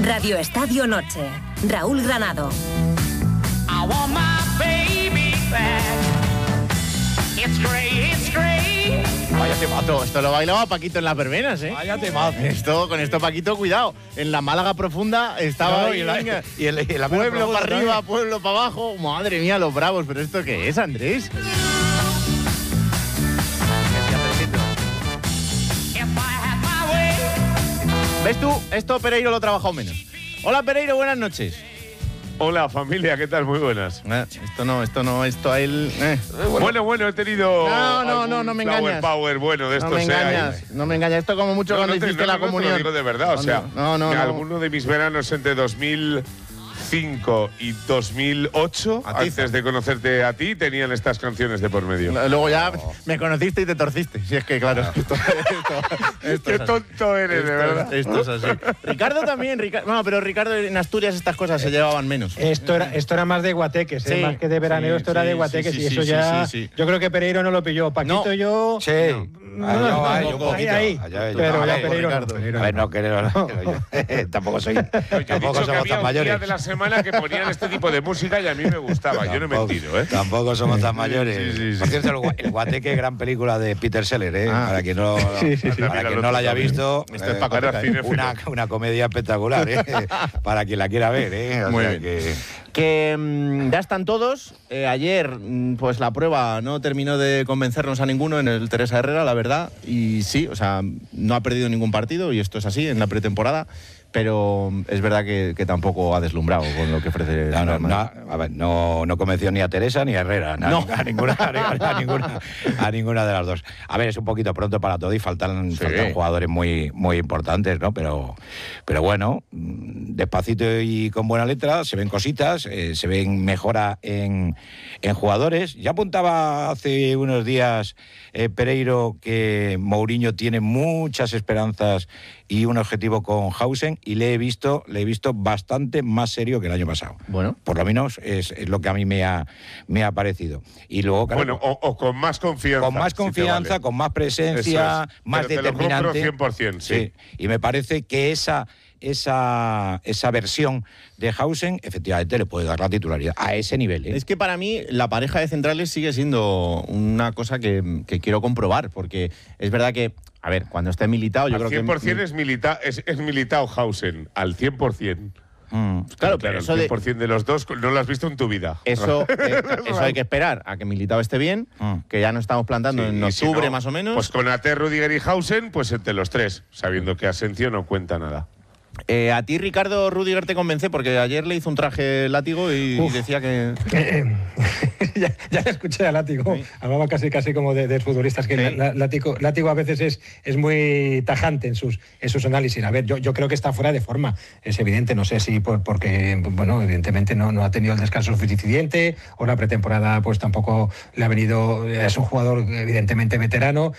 Radio Estadio Noche. Raúl Granado. I want my baby back. It's great, it's great. Vaya temazo, esto lo bailaba Paquito en las verbenas, ¿eh? Vaya temazo. Con esto, Paquito, cuidado. En la Málaga profunda estaba No, y la pueblo para arriba, pueblo para abajo. Madre mía, los bravos. ¿Pero esto qué es, Andrés? ¿Ves tú? Esto Pereiro lo ha trabajado menos. Hola, Pereiro, buenas noches. Hola familia, ¿qué tal? Muy buenas. Esto a él... Bueno, he tenido... No me engañas. Power bueno de estos. No me engañas. Esto como mucho cuando hiciste la comunión. Te lo digo de verdad, o sea, que alguno de mis veranos entre 2005 y 2008, antes de conocerte a ti, tenían estas canciones de por medio. Luego ya me conociste y te torciste. Si es que, claro. Qué tonto eres, de verdad. Esto es así. Ricardo también. Pero Ricardo, en Asturias estas cosas se llevaban menos. Esto era más de guateques, sí, más que de veraneo, esto era de guateques y eso ya... Yo creo que Pereiro no lo pilló. Paquito y yo... Sí. Ahí. Pero ya Pereiro no. A ver, no, tampoco somos tan mayores. Día de la semana que ponían este tipo de música y a mí me gustaba. Yo no he mentido, ¿eh? Tampoco somos tan mayores. Sí. Por cierto, el Guateque, gran película de Peter Sellers, ¿eh? Para quien no la haya visto, esto es para una comedia espectacular, ¿eh? Para quien la quiera ver, ¿eh? Muy bien. Que ya están todos. Ayer, pues la prueba no terminó de convencernos a ninguno en el Teresa Herrera, la verdad. Y sí, o sea, no ha perdido ningún partido y esto es así en la pretemporada. Pero es verdad que tampoco ha deslumbrado con lo que ofrece. No convenció ni a Teresa ni a Herrera. A ninguna de las dos. A ver, es un poquito pronto para todo y faltan jugadores muy, muy importantes, ¿no? Pero bueno, despacito y con buena letra, se ven cositas, se ven mejora en jugadores. Ya apuntaba hace unos días Pereiro que Mourinho tiene muchas esperanzas y un objetivo con Hausen, y le he visto bastante más serio que el año pasado. Bueno, por lo menos es lo que a mí me ha parecido. Y luego, claro, o con más confianza. Con más confianza, con más presencia, más determinante. Te lo compro 100%, sí. Y me parece que esa versión de Hausen efectivamente le puede dar la titularidad a ese nivel, ¿eh? Es que para mí la pareja de centrales sigue siendo una cosa que quiero comprobar, porque es verdad que, a ver, cuando esté Militao, yo creo que... Al 100% es Militao Hausen, al 100%. Claro, pero eso el 100% de los dos no lo has visto en tu vida. Eso hay que esperar a que Militao esté bien, que ya nos estamos plantando en octubre, más o menos. Pues con Ate, Rüdiger y Hausen, pues entre los tres, sabiendo que Asensio no cuenta nada. A ti, Ricardo, Rüdiger te convence, porque ayer le hizo un traje Látigo y decía que... ya le escuché a Látigo, sí. Hablaba casi como de futbolistas, que Látigo a veces es muy tajante en sus análisis. A ver, yo creo que está fuera de forma, es evidente, no sé si porque, bueno, evidentemente no ha tenido el descanso suficiente, o la pretemporada pues tampoco le ha venido, es un jugador evidentemente veterano,